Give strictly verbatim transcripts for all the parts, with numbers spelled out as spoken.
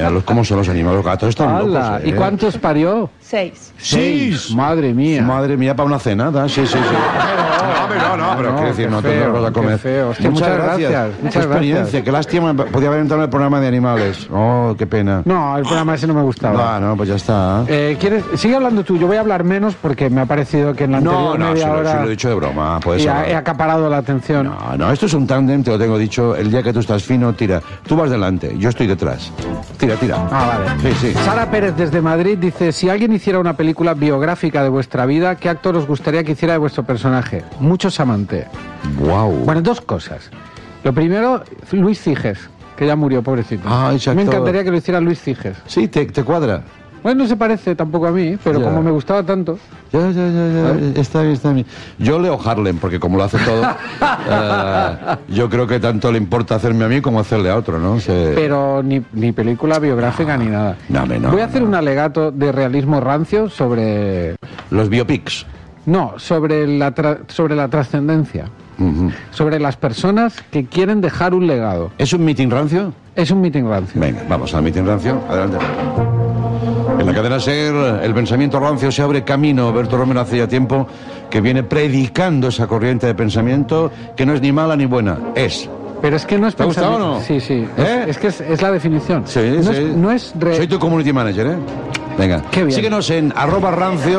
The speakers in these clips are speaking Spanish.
mira los, cómo son los animales, los gatos están ¡Hala! locos, ¿eh? ¿Y cuántos parió? Seis. ¡Seis! Madre mía. Madre mía, para una cena, ¿da? Sí, sí, sí. No, pero no, pero no, quiero decir, qué no feo, tendremos a qué comer. feo. Hostia, muchas, muchas gracias. gracias, muchas Qué experiencia, gracias. qué lástima, podía haber entrado en el programa de animales. Oh, qué pena. No, el programa ese no me gustaba. Ah, no, pues ya está. Eh, ¿quieres? Sigue hablando tú, yo voy a hablar menos porque me ha parecido que en la anterior No, no, media se lo, hora se lo he dicho de broma, puedes y ha- hablar. he acaparado la atención. No, no, esto es un tándem, te lo tengo dicho. El día que tú estás fino, tira. Tú vas delante, yo estoy detrás. Tira, tira. Ah, vale. Sí, sí. Sara Pérez desde Madrid dice, si alguien hiciera una película biográfica de vuestra vida, ¿qué actor os gustaría que hiciera de vuestro personaje? Mucho Samante. Wow. Bueno, dos cosas. Lo primero, Luis Ciges, que ya murió, pobrecito. Ah, ese Me actor. encantaría que lo hiciera Luis Ciges. Sí, te, te cuadra. Bueno, no se parece tampoco a mí, pero Ya. como me gustaba tanto... Ya, ya, ya, ya, está bien, está bien. Yo leo Harlem, porque como lo hace todo, eh, yo creo que tanto le importa hacerme a mí como hacerle a otro, ¿no? Se... Pero ni, ni película biográfica ni nada. No, hombre, no, Voy a hacer no. un alegato de realismo rancio sobre... Los biopics. No, sobre la, tra- sobre la trascendencia. Ujú. Sobre las personas que quieren dejar un legado. ¿Es un meeting rancio? Es un meeting rancio. Venga, vamos al meeting rancio. Adelante. En la cadena SER, el pensamiento rancio se abre camino. Berto Romero hace ya tiempo que viene predicando esa corriente de pensamiento que no es ni mala ni buena. Es. Pero es que no es ¿Te ha gustado pensamiento- o no? Sí, sí. ¿Eh? Es, es que es, es la definición. Sí, no sí. Es, no es re- Soy tu community manager, ¿eh? Venga. Qué bien. Síguenos en arroba rancio.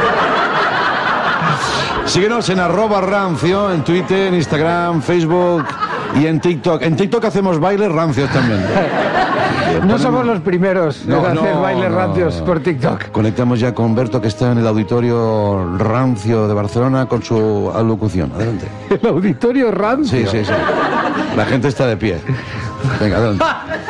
Síguenos en arroba rancio, en Twitter, en Instagram, Facebook y en TikTok. En TikTok hacemos bailes rancios también. No somos los primeros No, en hacer no, bailes no. rancios por TikTok. Conectamos ya con Berto, que está en el auditorio rancio de Barcelona con su alocución. Adelante. El auditorio rancio. Sí, sí, sí. La gente está de pie. Venga, adelante.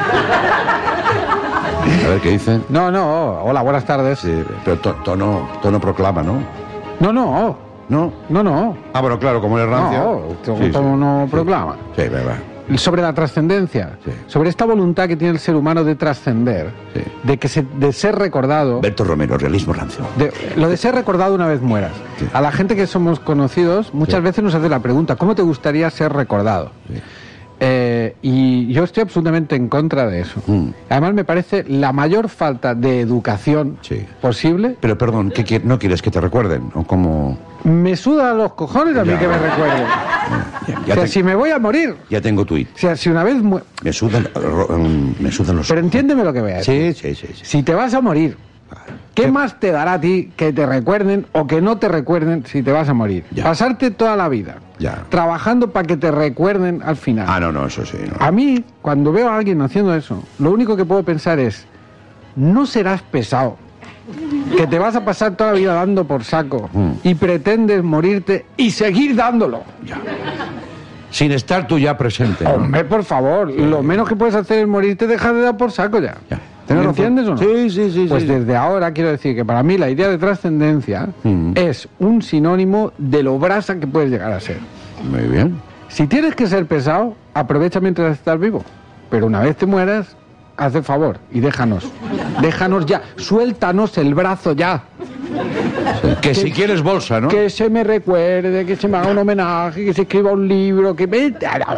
A ver qué dice. No, no. Hola, buenas tardes. Sí, pero to- tono, tono proclama, ¿no? No, no. ¿No? No, no. Ah, bueno, claro, como es rancio. No, to- Sí, sí. como no proclama. Sí, va, va. Sobre la trascendencia, Sí. sobre esta voluntad que tiene el ser humano de trascender, Sí. de que se, de ser recordado, Berto Romero, realismo rancio. de- lo de ser recordado una vez mueras. Sí. A la gente que somos conocidos muchas Sí. veces nos hace la pregunta, ¿cómo te gustaría ser recordado? Sí. Eh, y yo estoy absolutamente en contra de eso. Mm. Además me parece la mayor falta de educación Sí. posible. Pero perdón, ¿qué quier- ¿no quieres que te recuerden? ¿O cómo? Me suda los cojones a mí Ya. que me recuerden. Ya, O ya sea, te- si me voy a morir, ya tengo tuit. o sea, si una vez... mu- Me sudan, ro- mm, me sudan los... Pero entiéndeme lo que voy a decir. Sí, sí, sí. sí. Si te vas a morir, ¿qué ¿Qué? más te dará a ti que te recuerden o que no te recuerden si te vas a morir? Ya. Pasarte toda la vida Ya. trabajando para que te recuerden al final. Ah, no, no, eso sí. No. A mí, cuando veo a alguien haciendo eso, lo único que puedo pensar es, no serás pesado, que te vas a pasar toda la vida dando por saco Mm. y pretendes morirte y seguir dándolo. Ya. Sin estar tú ya presente. ¿no? Hombre, por favor, lo menos que puedes hacer es morirte, dejar de dar por saco ya. Ya. ¿Me Tienes razón. entiendes o no? Sí, sí, sí. Pues sí. desde ahora quiero decir que para mí la idea de trascendencia Mm. es un sinónimo de lo brasa que puedes llegar a ser. Muy bien. Si tienes que ser pesado, aprovecha mientras estás vivo. Pero una vez te mueras, haz el favor y déjanos. Déjanos ya. Suéltanos el brazo ya. Que si quieres bolsa, ¿no? Que se me recuerde, que se me haga un homenaje, que se escriba un libro, que me...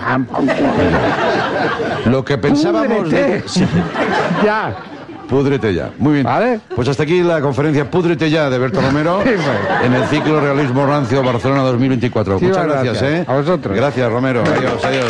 Lo que pensábamos Púdrete. de... Sí. Ya. Púdrete ya. Muy bien. Vale. Pues hasta aquí la conferencia Púdrete ya de Berto Romero Sí, pues. en el ciclo Realismo Rancio Barcelona dos mil veinticuatro. Sí, Muchas gracias. gracias, ¿eh? A vosotros. Gracias, Romero. Adiós, adiós.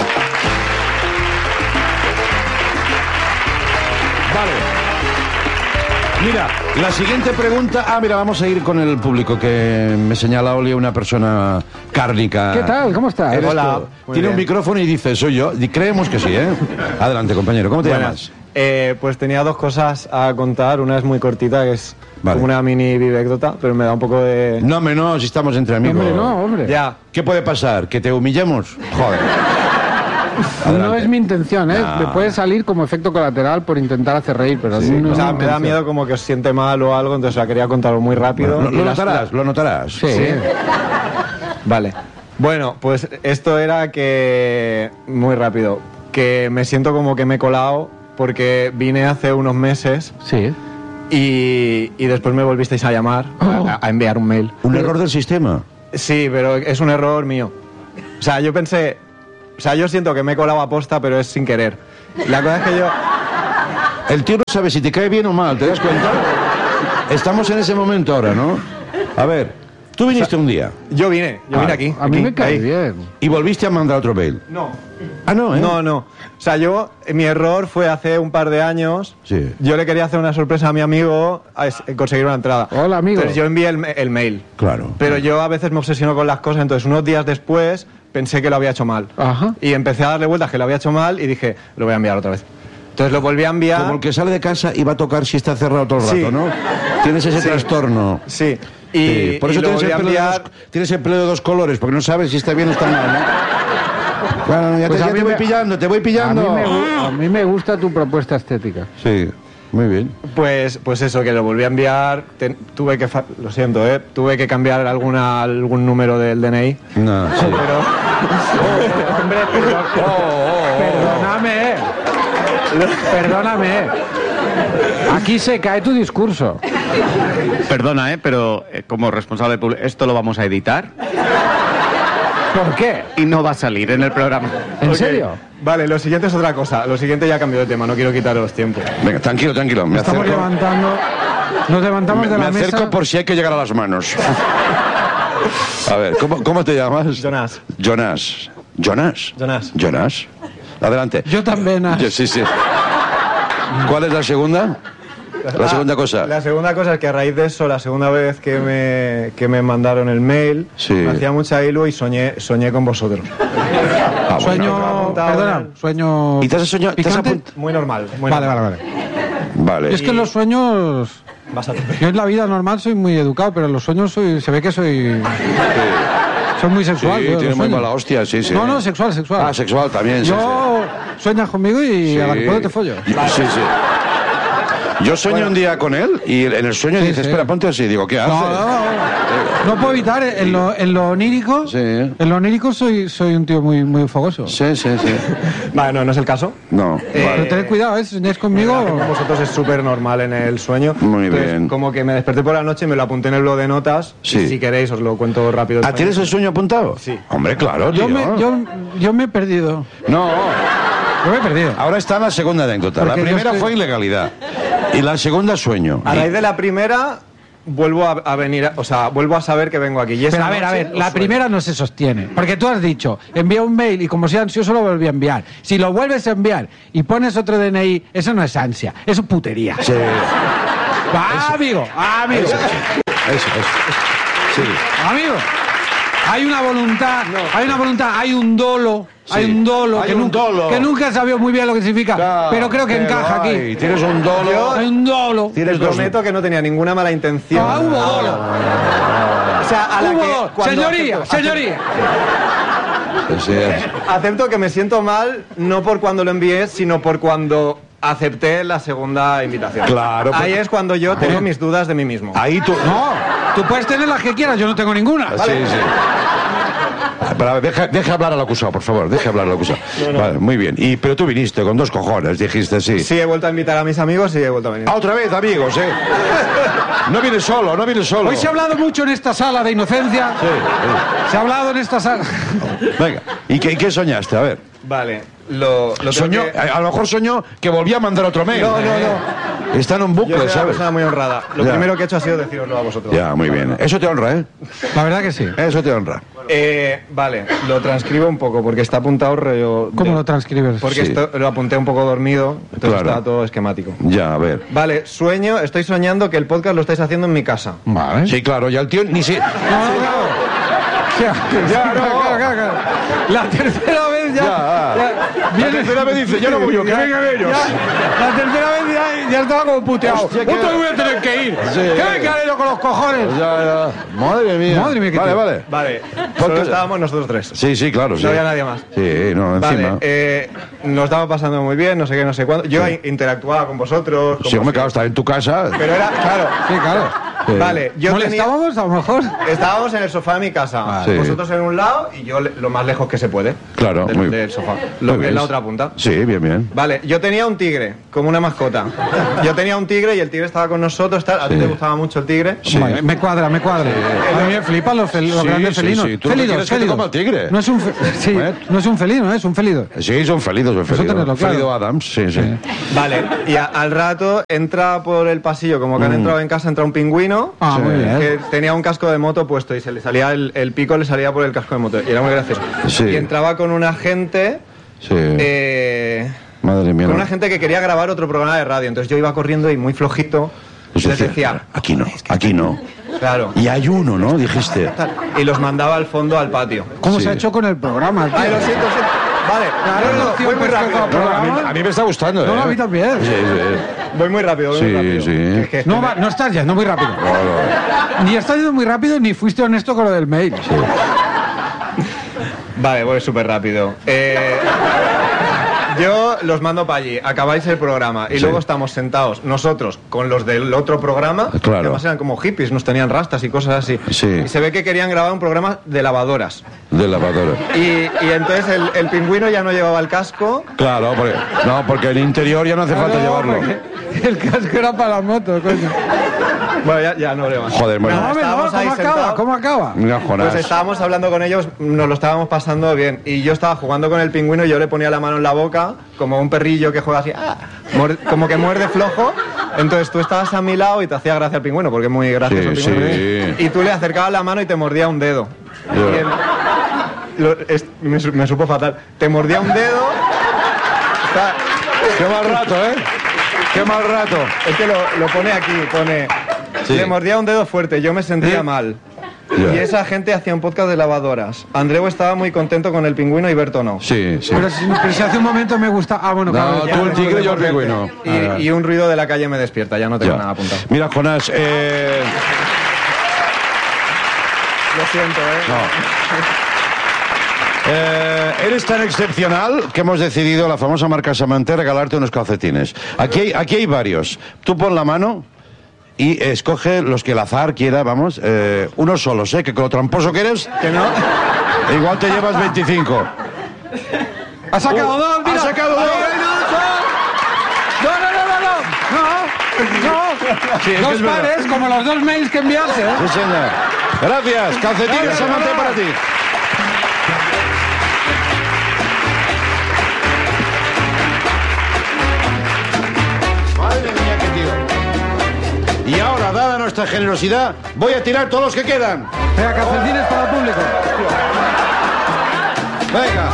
Vale. Mira, la siguiente pregunta... Ah, mira, vamos a ir con el público, que me señala Oli, una persona cárnica. ¿Qué tal? ¿Cómo estás? Eres Hola. tú. Muy Tiene un bien. micrófono y dice, soy yo. Y creemos que sí, ¿eh? Adelante, compañero. ¿Cómo te Buenas. llamas? Eh, pues tenía dos cosas a contar. Una es muy cortita, que es Vale. como una mini vivécdota, pero me da un poco de... No, hombre, no, si estamos entre amigos. Hombre, no, hombre. Ya. ¿Qué puede pasar? ¿Que te humillemos? Joder. No Adelante. es mi intención, ¿eh? No. Me puede salir como efecto colateral por intentar hacer reír, pero Sí, no O es sea, mi me da intención. miedo como que os siente mal o algo, entonces la quería contarlo muy rápido. Lo, y lo las- notarás, lo notarás. Sí. Vale. Bueno, pues esto era que... Muy rápido. Que me siento como que me he colado porque vine hace unos meses Sí. y, y después me volvisteis a llamar, Oh. a, a enviar un mail. Un error del sistema. Sí, pero es un error mío. O sea, yo pensé... O sea, yo siento que me he colado a posta, pero es sin querer. La cosa es que yo... El tío no sabe si te cae bien o mal, ¿te das cuenta? Estamos en ese momento ahora, ¿no? A ver, tú viniste un día Yo vine, yo Ah, vine aquí. A mí aquí, me cae ahí. bien. y volviste a mandar otro mail. No. Ah, no, ¿eh? No, no. O sea, yo, mi error fue hace un par de años. Sí. Yo le quería hacer una sorpresa a mi amigo a es- conseguir una entrada. Hola, amigo. Entonces yo envié el, ma- el mail. Claro. Pero yo a veces me obsesiono con las cosas, entonces unos días después pensé que lo había hecho mal. Ajá. Y empecé a darle vueltas que lo había hecho mal y dije, lo voy a enviar otra vez. Entonces lo volví a enviar. Como el que sale de casa y va a tocar si está cerrado todo el rato, Sí. ¿no? Tienes ese Sí. trastorno. Sí. Y, Sí, por eso y lo tienes el, volví a pelo de enviar. dos, tienes el pelo de dos colores, porque no sabes si está bien o está mal, ¿no? Bueno, ya, Pues te, a ya mí te voy me- pillando, te voy A mí, pillando. me, gu- a mí me gusta tu propuesta estética. Sí, muy bien. Pues, pues eso, que lo volví a enviar. Ten- tuve que, fa- lo siento, ¿eh? Tuve que cambiar alguna, algún número del D N I. No, sí. Pero, Hombre, perdóname. eh. Perdóname. eh. Aquí se cae tu discurso. Perdona, ¿eh? Pero eh, como responsable público, esto lo vamos a editar ¿Por qué? y no va a salir en el programa. ¿En Ok. serio? Vale, lo siguiente es otra cosa. Lo siguiente ya cambió de tema, no quiero quitaros tiempo. Venga, tranquilo, tranquilo. Me Estamos acerco, levantando. Nos levantamos me, de me la acerco mesa. por si hay que llegar a las manos. A ver, ¿cómo, cómo te llamas? Jonas. Jonas. Jonas. Jonas. Jonas. Adelante. Yo también. ah. Yo- sí, sí. ¿Cuál es la segunda? La Ah, segunda cosa. La segunda cosa es que a raíz de eso, la segunda vez que me, que me mandaron el mail, Sí. me hacía mucha ilu y soñé, soñé con vosotros. Ah, bueno. Sueño. apuntado Perdona, en el- sueño. ¿Y te has soñado? te has picante? apunt- Muy normal. Muy Vale, vale, normal. vale. Vale. Es que en los sueños. Vas a tope. Yo en la vida normal soy muy educado, pero en los sueños soy, se ve que soy. Soy muy sexual. Sí, yo en tiene los muy sueños. mala hostia, sí, sí. No, no, sexual, sexual. Ah, sexual también, sí, Yo sueñas conmigo y sí. a la que puedo te follo. Sí, sí. Yo soñé un día con él y en el sueño Sí, dije, sí. espera, ponte así. Digo, ¿qué haces? No, no, no. No puedo evitar, en lo, en lo onírico, Sí. en lo onírico soy, soy un tío muy, muy fogoso. Sí, sí, sí. Vale, no, no es el caso. No, Eh, vale. Pero tened cuidado, ¿eh? Si soñáis Con conmigo. vosotros es súper normal en el sueño. Muy Entonces, bien. Como que me desperté por la noche, me lo apunté en el blog de notas. Sí. Y si queréis, os lo cuento rápido. ¿Ah, tienes el sueño apuntado? Sí. Hombre, claro, tío. Yo me, yo, yo me he perdido. No, Yo me he perdido. ahora está la segunda anécdota. Porque La yo primera estoy- fue ilegalidad. Y la segunda, sueño. A raíz de la primera, vuelvo a, a venir, a- o sea, vuelvo a saber que vengo aquí. Y esa Pero a ver, a noche ver, os la sueño. primera no se sostiene. Porque tú has dicho, envía un mail y como soy ansioso lo volví a enviar. Si lo vuelves a enviar y pones otro D N I, eso no es ansia, eso es putería. Sí, Ah, amigo, ah, amigo, eso, eso. Sí. amigo. Hay una voluntad, hay una voluntad, hay un dolo, Sí. hay un dolo, Hay que, un nunca, dolo. que nunca he sabido muy bien lo que significa, Claro, pero creo que pero encaja hay, aquí. Tienes un dolo. Hay un dolo. Tienes Te dos. prometo que no tenía ninguna mala intención. Ah, hubo dolo. O sea, a la Hubo que dolo. cuando Señoría, acepto- señoría. Sí, sí. Acepto que me siento mal, no por cuando lo envié, sino por cuando acepté la segunda invitación. Claro, Ahí pero- es cuando yo tengo mis dudas de mí mismo. Ahí tú. No, tú puedes tener las que quieras, yo no tengo ninguna. Sí, sí. Pero, a ver, deja, deja hablar al acusado, por favor, deja hablar al acusado. Vale, muy bien. Y, pero tú viniste con dos cojones, dijiste sí. Sí, he vuelto a invitar a mis amigos y he vuelto a venir. Ah, otra vez, amigos, ¿eh? No vienes solo, no vienes solo. Hoy se ha hablado mucho en esta sala de inocencia. Sí, Se ha hablado en esta sala. sí. Venga, ¿y qué, y qué soñaste? A ver. Vale, lo, lo tengo Soñó, que- a a lo mejor soñó que volvía a mandar otro mail. No, no, no. Está en un Yo bucle, soy una ¿sabes? persona muy honrada. Lo Ya. primero que he hecho ha sido deciroslo a vosotros. Ya, muy bien. Eso te honra, ¿eh? La verdad que sí. Eso te honra. Eh, vale, lo transcribo un poco porque está apuntado rollo. de- ¿Cómo lo transcribes? Porque Sí. esto lo apunté un poco dormido, entonces Claro. está todo esquemático. Ya, a ver. Vale, sueño, estoy soñando que el podcast lo estáis haciendo en mi casa. Vale. Sí, claro, ya el tío ni si... No, no, claro. O sea, Ya, no. claro, claro, claro. La tercera vez ya. Ya. ya La tercera vez dice, ya no voy yo, que Ya- vengan ellos. ya, la tercera vez ya, ya estaba como puteado. Hostia, que- Otro voy a tener que ir. Sí. ¿Qué me quedaré yo con los cojones? Ya, ya. Madre mía. Madre mía, qué Vale, tío. vale. Vale, Ponte- solo estábamos nosotros tres. Sí, sí, claro. sí. No había nadie más. Sí, no, encima. Vale, eh, nos estaba pasando muy bien, no sé qué, no sé cuándo. Yo Sí. interactuaba con vosotros. Sí, como hombre, si- claro, estaba en tu casa. Pero era, claro, Sí, claro. Sí. Vale, yo tenía... ¿Molestábamos a lo mejor? Estábamos en el sofá de mi casa. Sí. Vosotros en un lado y yo le- lo más lejos que se puede. Claro, del, muy- del sofá. Lo muy que es bien. la otra punta. Sí, bien, bien. Vale, yo tenía un tigre como una mascota. Yo tenía un tigre y el tigre estaba con nosotros. Tal. ¿A ti Sí. te gustaba mucho el tigre? Sí. Vale, me cuadra, me cuadra. A mí me flipan los, fel- los Sí, grandes sí, felinos. sí. Tú lo que quieres es que te coma el tigre. No es un, fe- sí, ¿Eh? no es un felino, ¿eh? Es un felido. Sí, son felidos, son felidos. tenerlo claro. Felido Adams, sí, sí. Vale, y a- al rato entra por el pasillo, como que han entrado en casa, entra un pingüino Ah, Sí. muy bien. que tenía un casco de moto puesto y se le salía el, el pico, le salía por el casco de moto. Y era muy gracioso. Sí. Y entraba con una gente. Sí. eh, Madre mía. con no. una gente que quería grabar otro programa de radio. Entonces yo iba corriendo y muy flojito Y se les decía, aquí no, aquí no. claro, Y hay uno, ¿no? Dijiste. y los mandaba al fondo al patio. ¿Cómo Sí. se ha hecho con el programa? tío? Ay, lo siento, lo siento. Vale, Claro, no, no, tío, voy muy pues, rápido. que- No, a, mí, a mí me está gustando, ¿eh? No, a mí también. Sí, sí. Voy muy rápido, voy Sí, muy rápido. sí. Es que- No, va- no estás yendo muy rápido. Ni estás yendo muy rápido ni fuiste honesto con lo del mail. Vale, voy súper rápido. Eh, yo los mando para allí, acabáis el programa y Sí. luego estamos sentados nosotros con los del otro programa, Claro. que además eran como hippies, nos tenían rastas y cosas así. Sí. Y se ve que querían grabar un programa de lavadoras. De lavadora. Y, y entonces el, el pingüino ya no llevaba el casco. Claro, porque, no, porque el interior ya no hace falta No, llevarlo. porque El casco era para la moto, coño. Bueno, ya, ya no leo más. Joder, bueno. No, hombre, no, estábamos ¿cómo ahí acaba? sentados. ¿Cómo acaba? Mira, Jonás. Pues estábamos hablando con ellos, nos lo estábamos pasando bien. Y yo estaba jugando con el pingüino y yo le ponía la mano en la boca, como un perrillo que juega así, ¡ah! Muer- como que muerde flojo. Entonces tú estabas a mi lado y te hacía gracia el pingüino, porque es muy gracioso el Sí, pingüino. sí. Y tú le acercabas la mano y te mordía un dedo. Ya. Y el- lo- es- me, su- me supo fatal. Te mordía un dedo. Está- Qué mal rato, ¿eh? Qué mal rato. es que lo, lo pone aquí, pone... Sí. Le mordía un dedo fuerte, yo me sentía mal. Ya. Y esa gente hacía un podcast de lavadoras. Andreu estaba muy contento con el pingüino y Berto no. Sí, sí. Pero, si, pero si hace un momento me gusta. Ah, bueno, No, claro. tú ya, el ya, tigre y yo el Porque- pingüino. Ah, Y, y un ruido de la calle me despierta, ya no tengo ya. nada apuntado. Mira, Jonás, eh... Lo siento, ¿eh? no. Eh, eres tan excepcional que hemos decidido, la famosa marca Samantha, regalarte unos calcetines. Aquí hay, aquí hay varios. Tú pon la mano y escoge los que el azar quiera, vamos. Eh, unos solos, ¿eh? Que con lo tramposo que eres, ¿Que no? igual te llevas veinticinco. Ha sacado dos, mira. ¡Ha sacado dos! No, no, no, no, no. No. No. Sí, es que dos es verdad. pares, como los dos mails que enviaste, ¿eh? Sí, señor. Gracias. Calcetines Gracias, Samantha bravo. para ti. Madre mía, qué tío. Y ahora, dada nuestra generosidad, voy a tirar todos los que quedan. Venga, calcetines para el público. Venga.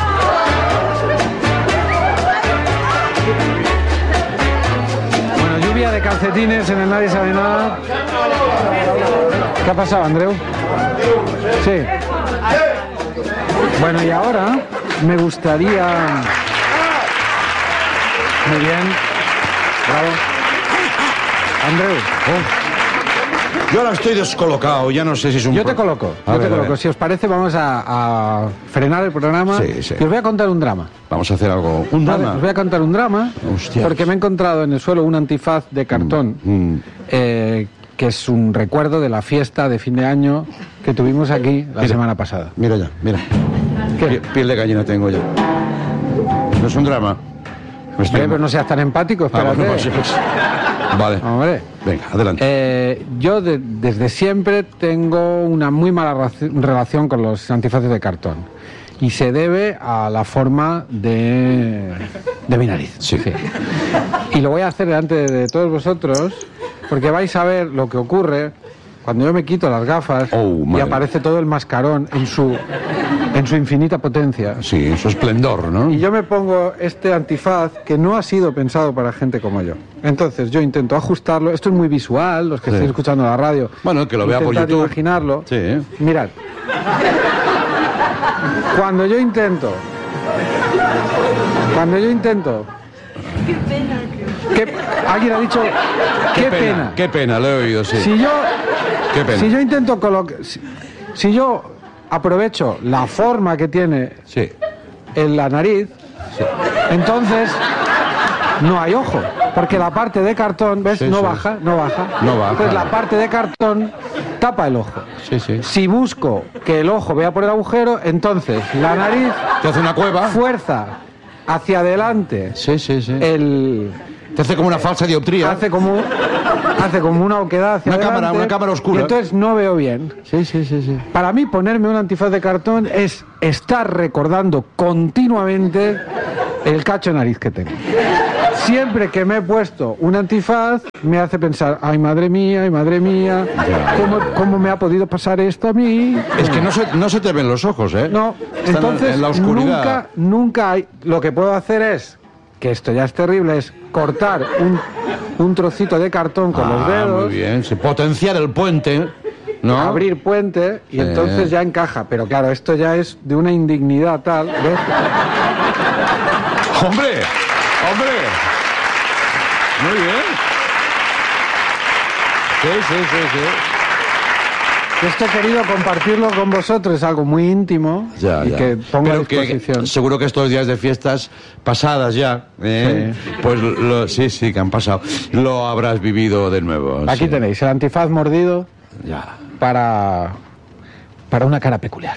Bueno, lluvia de calcetines en el Nadie Sabe Nada. ¿Qué ha pasado, Andreu? Sí. Bueno, y ahora me gustaría... Muy bien. Bravo. Andreu, Yo ahora estoy descolocado, ya no sé si es un... yo pro- te coloco. A Yo ver, te a coloco. ver. Si os parece, vamos a, a frenar el programa. Sí, sí. Y os voy a contar un drama. Vamos a hacer algo... Un Vale, drama. os voy a contar un drama. Hostias. Porque me he encontrado en el suelo un antifaz de cartón. Mm. eh, que es un recuerdo de la fiesta de fin de año que tuvimos aquí la Mira. semana pasada. Mira ya, mira. ¿Qué? Pie- Piel de gallina tengo ya. No es un drama. Me estoy- Hombre, pero no seas tan empático, Ah, espérate. bueno, pues sí, pues. Vale. Hombre. Venga, adelante. Eh, yo de- desde siempre tengo una muy mala raci- relación con los antifaces de cartón. Y se debe a la forma de, de mi nariz. Sí. Y lo voy a hacer delante de todos vosotros, porque vais a ver lo que ocurre cuando yo me quito las gafas Oh, y madre. aparece todo el mascarón en su, en su infinita potencia. Sí, su esplendor, ¿no? Y yo me pongo este antifaz que no ha sido pensado para gente como yo. Entonces yo intento ajustarlo. Esto es muy visual, los que Sí. estáis escuchando la radio. Bueno, que lo vea por Intentad YouTube. imaginarlo. Sí, ¿eh? Mirad. Cuando yo intento... Cuando yo intento... Qué pena. Alguien ha dicho... Qué, pena. Qué pena, lo he oído, sí. Si yo... Qué pena. Si yo intento colocar... Si, si yo aprovecho la forma que tiene Sí. en la nariz, entonces no hay ojo. Porque la parte de cartón, ¿ves? Sí, no sí. baja, no baja. No baja. Entonces la parte de cartón tapa el ojo. Sí, sí. Si busco que el ojo vea por el agujero, entonces la nariz Te hace una cueva. fuerza hacia adelante Sí, sí, sí. el... Te hace como una falsa dioptría. Hace como, hace como una oquedad hacia Una adelante. cámara, una cámara oscura. Y entonces no veo bien. Sí, sí, sí, sí. Para mí ponerme un antifaz de cartón es estar recordando continuamente el cacho de nariz que tengo. Siempre que me he puesto un antifaz me hace pensar, ay madre mía, ay madre mía, ¿cómo, cómo me ha podido pasar esto a mí? Es que no se, no se te ven los ojos, ¿eh? No, Están entonces en la oscuridad. nunca, nunca hay... Lo que puedo hacer es, que esto ya es terrible, es cortar un, un trocito de cartón con los Ah, dedos, muy bien. Sí, potenciar el puente, ¿no? abrir puente y Sí. entonces ya encaja. Pero claro, esto ya es de una indignidad tal, ¿ves? ¡Hombre! ¡Hombre! Muy bien. Sí, sí, sí, sí. Esto he querido compartirlo con vosotros, es algo muy íntimo Ya, y ya. que pongo a Pero que disposición. seguro que estos días de fiestas pasadas ya, ¿eh? Pues lo, sí, sí, que han pasado. Lo habrás vivido de nuevo. Aquí sí. tenéis el antifaz mordido Ya. para, para una cara peculiar.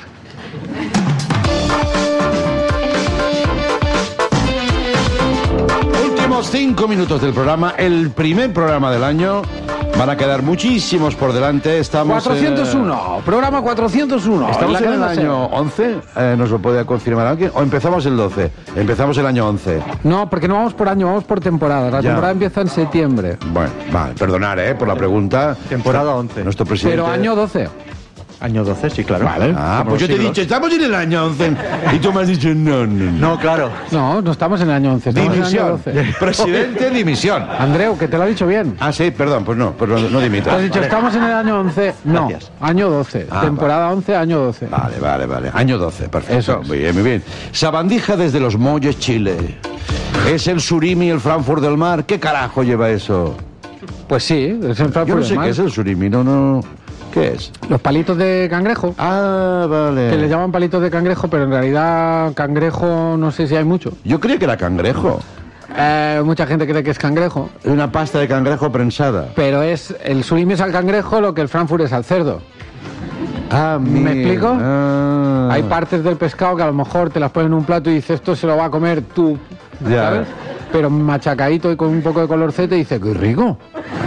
Últimos cinco minutos del programa, el primer programa del año. Van a quedar muchísimos por delante. Estamos. cuatrocientos uno, eh, programa cuatrocientos uno. ¿Estamos la en el cadena año once? Eh, ¿Nos lo puede confirmar alguien? ¿O empezamos el doce? Empezamos el año once. No, porque no vamos por año, vamos por temporada. La Ya. temporada empieza en septiembre. Bueno, vale, perdonar, ¿eh? Por la pregunta. Temporada once. Nuestro presidente. Pero año doce. Año doce, sí, claro. Vale. Ah, Como pues yo los te he siglos. dicho, estamos en el año once. Y tú me has dicho, no, no, no. No, claro. No, no estamos en el año once, estamos en el año Dimisión. doce. Presidente, dimisión. Andreu, que te lo ha dicho bien. Ah, sí, perdón, pues no, pues no, no Te dimitas. has dicho, estamos en el año once. No, Gracias. año doce. Ah, temporada once, año doce. Vale, vale, vale. Año doce, perfecto. Eso es. Muy bien, muy bien. Sabandija desde Los Molles, Chile. ¿Es el surimi el Frankfurt del Mar? ¿Qué carajo lleva eso? Pues sí, es el Yo Frankfurt no del sé Mar. qué es el surimi, no, no. ¿Qué es? Los palitos de cangrejo. Ah, vale. Que le llaman palitos de cangrejo, pero en realidad cangrejo no sé si hay mucho. Yo creía que era cangrejo. Eh, mucha gente cree que es cangrejo, Una pasta de cangrejo prensada. pero es el surimi es al cangrejo lo que el Frankfurt es al cerdo. Ah, ¿Me mira. explico? Ah. Hay partes del pescado que a lo mejor te las ponen en un plato y dices, esto se lo va a comer tú, Ya. ¿sabes? Pero machacadito y con un poco de colorcete, dice, qué rico.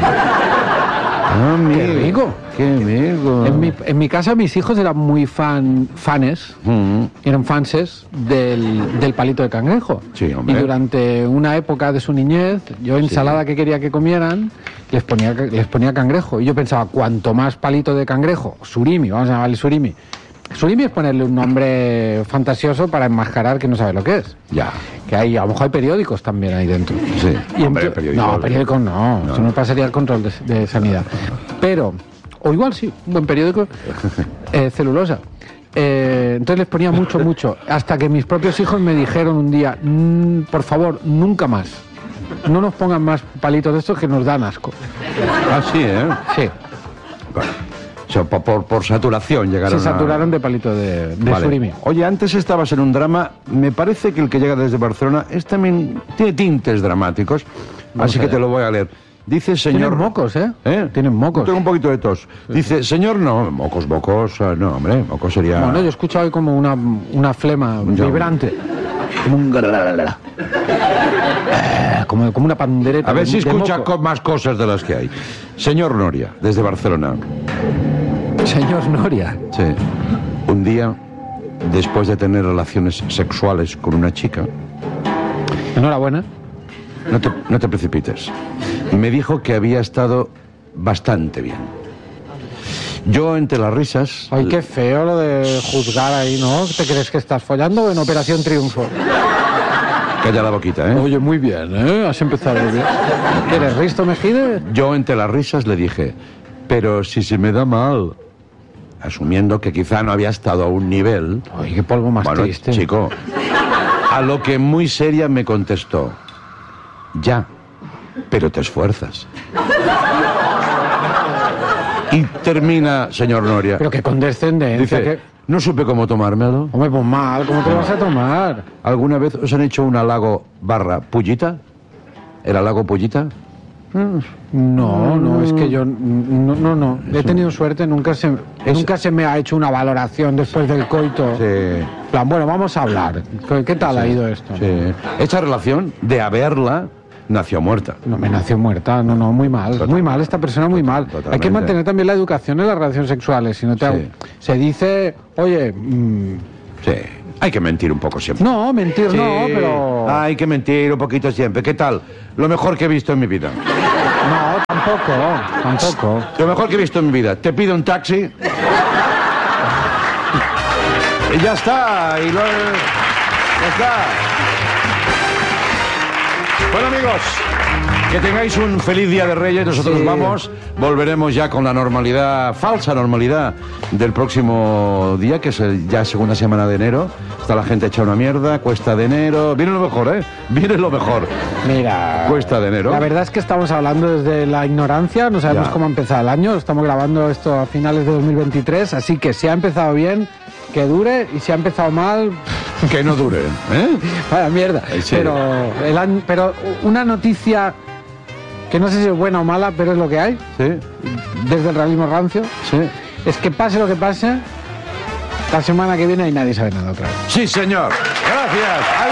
Ah, amigo. Qué rico. Qué amigo. En mi, en mi casa mis hijos eran muy fan, fanes, Mm. eran fanses del, del palito de cangrejo. Sí, hombre. Y durante una época de su niñez, yo ensalada que quería que comieran, les ponía, les ponía cangrejo. Y yo pensaba, cuanto más palito de cangrejo, surimi, vamos a llamarle surimi. Surimi es ponerle un nombre fantasioso para enmascarar que no sabe lo que es. Ya. Que hay, a lo mejor hay periódicos también ahí dentro. Sí. Y Hombre, ento- periódico- No, periódicos no, No. eso no pasaría el control de, de sanidad. Pero, o igual sí, un buen periódico, eh, celulosa. Eh, entonces les ponía mucho, mucho, hasta que mis propios hijos me dijeron un día, "Mm, por favor, nunca más, no nos pongan más palitos de estos que nos dan asco". Ah, sí, ¿eh? Sí, Bueno. O sea, por, por, por saturación llegaron se a- saturaron de palito de, de Vale. surimi. Oye, antes estabas en un drama. Me parece que el que llega desde Barcelona es también tiene tintes dramáticos. Vamos así que allá. te lo voy a leer. Dice señor. Tienen mocos, ¿eh? ¿Eh? Tienen mocos. Tengo un poquito de tos. Dice, señor, no, mocos, mocos, ah, no, hombre, mocos sería. Bueno, yo he escuchado hoy como una, una flema Ya. vibrante. Como un garalala. Eh, como, como una pandereta. A ver de- si de escucha moco. co- más cosas de las que hay. Señor Noria, desde Barcelona. Señor Noria. Sí. Un día, después de tener relaciones sexuales con una chica, Enhorabuena. no te, no te precipites, me dijo que había estado bastante bien. Yo, entre las risas... Ay, qué feo lo de juzgar ahí, ¿no? ¿Te crees que estás follando o en Operación Triunfo? Calla la boquita, ¿eh? Oye, muy bien, ¿eh? Has empezado muy bien. ¿Eres Risto Mejide? Yo, entre las risas, le dije, pero si se me da mal, asumiendo que quizá no había estado a un nivel... Ay, qué polvo más Bueno, triste. chico, a lo que muy seria me contestó, ya, pero te esfuerzas. Y termina, señor Noria, Pero qué condescendencia. dice, que... no supe cómo tomármelo. Hombre, pues mal, ¿cómo te lo vas a tomar? ¿Alguna vez os han hecho un halago barra pullita? ¿El halago pollita? No, no, es que yo no, no, no. He tenido suerte, nunca se, nunca se me ha hecho una valoración después del coito. Sí. En plan, bueno, vamos a hablar. ¿Qué tal Sí. ha ido esto? Sí. Esa relación, de haberla, nació muerta. No, me nació muerta, no, no, muy mal, Total. muy mal, esta persona muy mal. Totalmente. Hay que mantener también la educación en las relaciones sexuales, si no te Sí. se dice, oye, mm, Sí. Hay que mentir un poco siempre. no, mentir Sí. no, pero Hay que mentir un poquito siempre. ¿Qué tal? Lo mejor que he visto en mi vida. no, tampoco, tampoco. Lo mejor que he visto en mi vida. Te pido un taxi. Y ya está. Y lo... Ya está. Bueno, amigos, que tengáis un feliz Día de Reyes. Nosotros Sí. vamos. Volveremos ya con la normalidad, falsa normalidad, del próximo día, que es el- ya segunda semana de enero. Está la gente hecha una mierda. Cuesta de enero. Viene lo mejor, ¿eh? Viene lo mejor. Mira, Cuesta de enero. la verdad es que estamos hablando desde la ignorancia, no sabemos Ya. cómo ha empezado el año, estamos grabando esto a finales de dos mil veintitrés, así que si ha empezado bien, que dure, y si ha empezado mal, Que no dure, ¿eh? vaya mierda. Sí. Pero, el año- pero una noticia que no sé si es buena o mala, pero es lo que hay, Sí, desde el realismo rancio, sí. es que pase lo que pase, la semana que viene y nadie sabe nada otra vez. Sí, señor. Gracias.